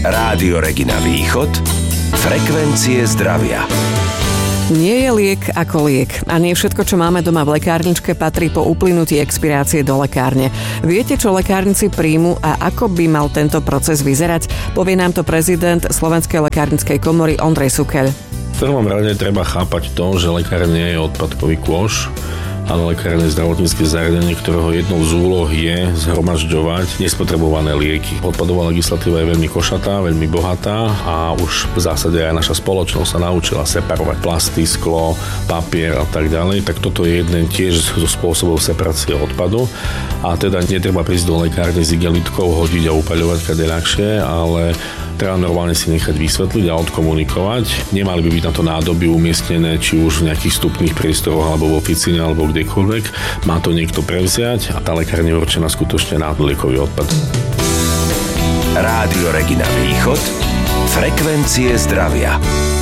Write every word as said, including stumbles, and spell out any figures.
Rádio Regina Východ, frekvencie zdravia. Nie je liek ako liek a nie všetko, čo máme doma v lekárničke, patrí po uplynutí expirácie do lekárne. Viete, čo lekárnici príjmu a ako by mal tento proces vyzerať? Povie nám to prezident Slovenskej lekárnickej komory Ondrej Sukeľ. V prvom rade treba chápať to, že lekár nie je odpadkový kôš, ale lekárne zdravotnícke zariadenie, ktorého jednou z úloh je zhromažďovať nespotrebované lieky. Odpadová legislatíva je veľmi košatá, veľmi bohatá a už v zásade aj naša spoločnosť sa naučila separovať plasty, sklo, papier a tak ďalej. Tak toto je jeden tiež zo spôsobov separácie odpadu a teda netreba prísť do lekárne s igelitkou, hodiť a upaľovať kade ľahšie, ale treba normálne si nechať vysvetliť a odkomunikovať. Nemali by byť na to nádoby umiestnené či už v nejakých vstupných priestoroch alebo v oficíne alebo kdekoľvek. Má to niekto prevziať a tá lekárne je určená skutočne na liekový odpad. Rádio Regina Východ, frekvencie zdravia.